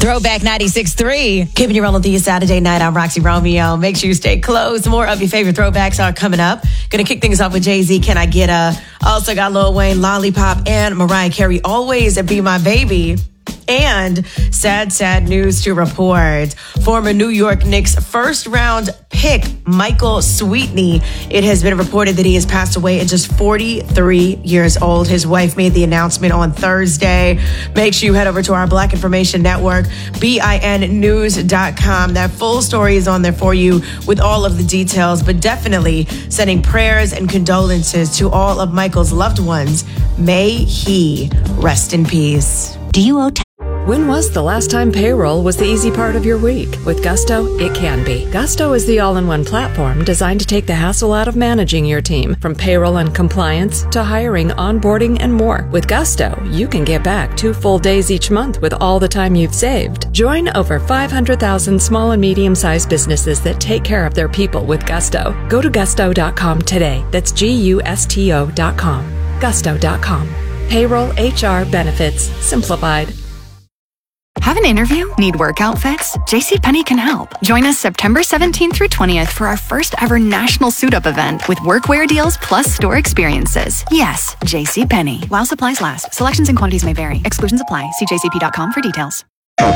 Throwback 96.3. Keeping you rolling through your Saturday night. I'm Roxy Romeo. Make sure you stay close. More of your favorite throwbacks are coming up. Gonna kick things off with Jay-Z, Can I Get A? Also got Lil Wayne, Lollipop, and Mariah Carey, Always Be My Baby. And sad news to report. Former New York Knicks first round pick, Michael Sweetney. It has been reported that he has passed away at just 43 years old. His wife made the announcement on Thursday. Make sure you head over to our Black Information Network, BINnews.com. That full story is on there for you with all of the details, but definitely sending prayers and condolences to all of Michael's loved ones. May he rest in peace. When was the last time payroll was the easy part of your week? With Gusto, it can be. Gusto is the all-in-one platform designed to take the hassle out of managing your team, from payroll and compliance to hiring, onboarding, and more. With Gusto, you can get back 2 full days each month with all the time you've saved. Join over 500,000 small and medium-sized businesses that take care of their people with Gusto. Go to gusto.com today. That's GUSTO.com. Gusto.com. Payroll, HR, benefits, simplified. Have an interview? Need work outfits? JCPenney can help. Join us September 17th through 20th for our first ever national suit-up event with workwear deals plus store experiences. Yes, JCPenney. While supplies last. Selections and quantities may vary. Exclusions apply. See jcp.com for details.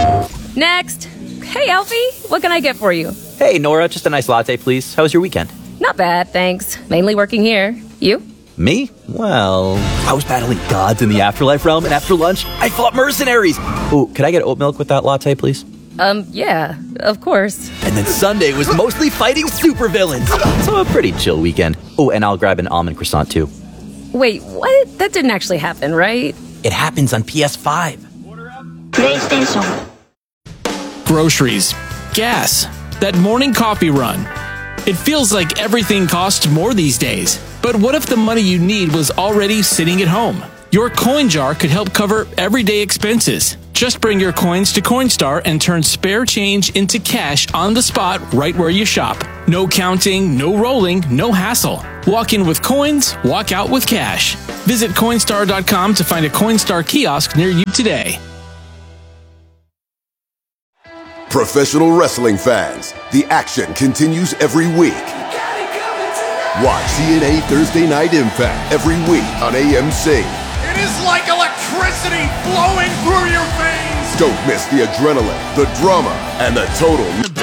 Next. Hey, Alfie. What can I get for you? Hey, Nora. Just a nice latte, please. How was your weekend? Not bad, thanks. Mainly working here. You? Me? Well, I was battling gods in the afterlife realm, and after lunch, I fought mercenaries. Oh, could I get oat milk with that latte, please? Yeah, of course. And then Sunday was mostly fighting supervillains. So a pretty chill weekend. Oh, and I'll grab an almond croissant, too. Wait, what? That didn't actually happen, right? It happens on PS5. PlayStation. Groceries. Gas. That morning coffee run. It feels like everything costs more these days. But what if the money you need was already sitting at home? Your coin jar could help cover everyday expenses. Just bring your coins to Coinstar and turn spare change into cash on the spot right where you shop. No counting, no rolling, no hassle. Walk in with coins, walk out with cash. Visit Coinstar.com to find a Coinstar kiosk near you today. Professional wrestling fans, the action continues every week. Watch TNA Thursday Night Impact every week on AMC. It is like electricity flowing through your veins. Don't miss the adrenaline, the drama, and the total